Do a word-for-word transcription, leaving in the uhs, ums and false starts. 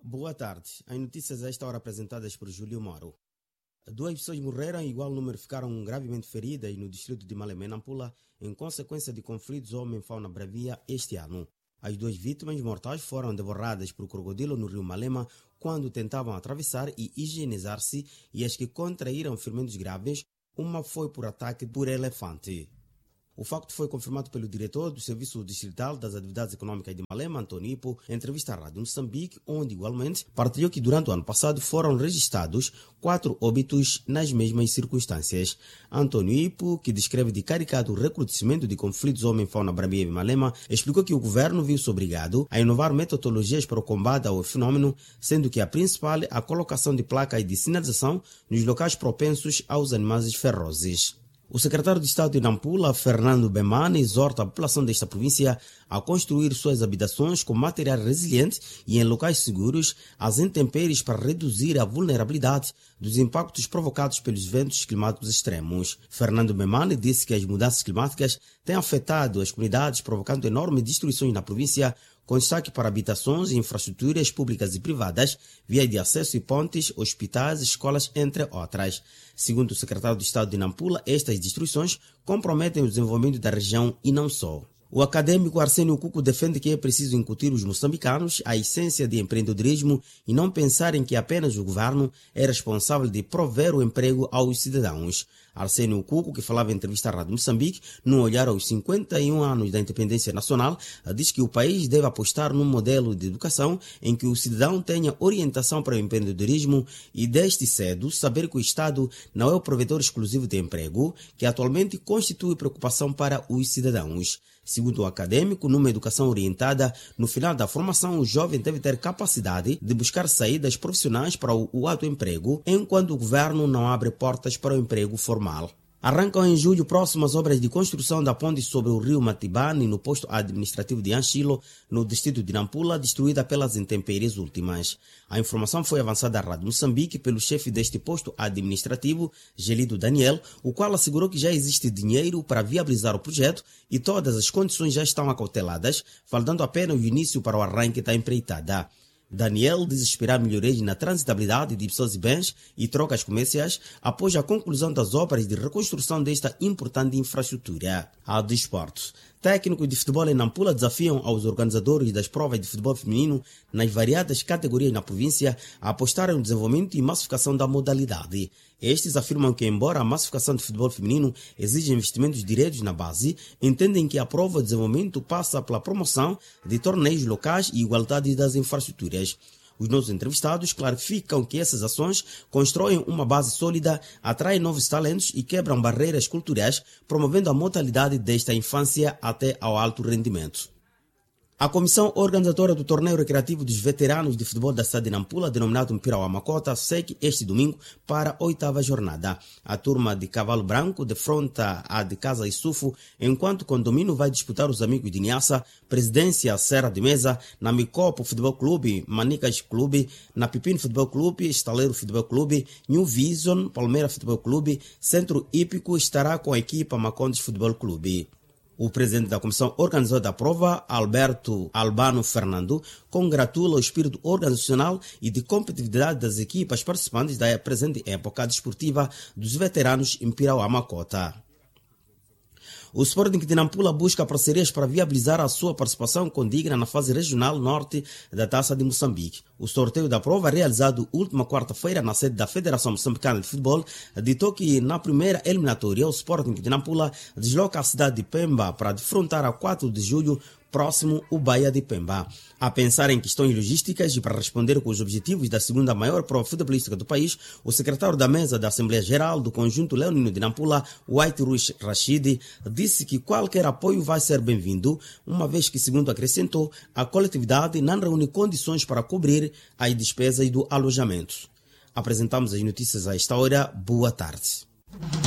Boa tarde. As notícias a esta hora apresentadas por Júlio Moro. Duas pessoas morreram e igual número ficaram gravemente feridas no distrito de Malemé, Nampula, em consequência de conflitos homem-fauna bravia este ano. As duas vítimas mortais foram devoradas por crocodilo no rio Malema quando tentavam atravessar e higienizar-se, e as que contraíram ferimentos graves, uma foi por ataque por elefante. O facto foi confirmado pelo diretor do Serviço Distrital das Atividades Econômicas de Malema, Antônio Ipo, em entrevista à Rádio Moçambique, onde igualmente partilhou que durante o ano passado foram registrados quatro óbitos nas mesmas circunstâncias. Antônio Ipo, que descreve de caricato o recrudescimento de conflitos homem-fauna bravia em Malema, explicou que o governo viu-se obrigado a inovar metodologias para o combate ao fenômeno, sendo que a principal é a colocação de placas de sinalização nos locais propensos aos animais ferozes. O secretário de Estado de Nampula, Fernando Bemane, exorta a população desta província a construir suas habitações com material resiliente e em locais seguros às intempéries para reduzir a vulnerabilidade dos impactos provocados pelos eventos climáticos extremos. Fernando Bemane disse que as mudanças climáticas têm afetado as comunidades, provocando enormes destruições na província, com destaque para habitações e infraestruturas públicas e privadas, vias de acesso e pontes, hospitais, escolas, entre outras. Segundo o secretário de Estado de Nampula, estas destruições comprometem o desenvolvimento da região e não só. O acadêmico Arsénio Cuco defende que é preciso incutir os moçambicanos a essência de empreendedorismo e não pensarem que apenas o governo é responsável de prover o emprego aos cidadãos. Arsénio Cuco, que falava em entrevista à Rádio Moçambique, no olhar aos cinquenta e um anos da independência nacional, diz que o país deve apostar num modelo de educação em que o cidadão tenha orientação para o empreendedorismo e desde cedo saber que o Estado não é o provedor exclusivo de emprego, que atualmente constitui preocupação para os cidadãos. Segundo o acadêmico, numa educação orientada, no final da formação, o jovem deve ter capacidade de buscar saídas profissionais para o autoemprego, enquanto o governo não abre portas para o emprego formal. Arrancam em julho próximas obras de construção da ponte sobre o rio Matibane, no posto administrativo de Anchilo, no distrito de Nampula, destruída pelas intempéries últimas. A informação foi avançada à Rádio Moçambique pelo chefe deste posto administrativo, Gelido Daniel, o qual assegurou que já existe dinheiro para viabilizar o projeto e todas as condições já estão acauteladas, faltando apenas o início para o arranque da empreitada. Daniel diz esperar melhorias na transitabilidade de pessoas e bens e trocas comerciais após a conclusão das obras de reconstrução desta importante infraestrutura. Ao desporto. Técnicos de futebol em Nampula desafiam aos organizadores das provas de futebol feminino nas variadas categorias na província a apostarem no desenvolvimento e massificação da modalidade. Estes afirmam que, embora a massificação de futebol feminino exija investimentos diretos na base, entendem que a prova de desenvolvimento passa pela promoção de torneios locais e igualdade das infraestruturas. Os nossos entrevistados clarificam que essas ações constroem uma base sólida, atraem novos talentos e quebram barreiras culturais, promovendo a modalidade desde a infância até ao alto rendimento. A comissão organizadora do torneio recreativo dos veteranos de futebol da cidade de Nampula, denominado Mpira Makota, segue este domingo para a oitava jornada. A turma de Cavalo Branco defronta a de Casa Isufo, enquanto o condomínio vai disputar os amigos de Niassa, Presidência Serra de Mesa, na Micopo Futebol Clube, Manicas Clube, na Pipino Futebol Clube, Estaleiro Futebol Clube, New Vision, Palmeira Futebol Clube, Centro Hípico estará com a equipa Macondes Futebol Clube. O presidente da comissão organizadora da prova, Alberto Albano Fernando, congratula o espírito organizacional e de competitividade das equipas participantes da presente época desportiva dos veteranos em Pirauá-Makota. O Sporting de Nampula busca parcerias para viabilizar a sua participação condigna na fase regional norte da Taça de Moçambique. O sorteio da prova, realizado última quarta-feira na sede da Federação Moçambicana de Futebol, ditou que na primeira eliminatória o Sporting de Nampula desloca a cidade de Pemba para defrontar a quatro de julho próximo o Bahia de Pemba. A pensar em questões logísticas e para responder com os objetivos da segunda maior prova futebolística do país, o secretário da mesa da Assembleia Geral do Conjunto Leonino de Nampula, White Ruiz Rashid, disse que qualquer apoio vai ser bem-vindo, uma vez que, segundo acrescentou, a coletividade não reúne condições para cobrir as despesas do alojamento. Apresentamos as notícias a esta hora. Boa tarde.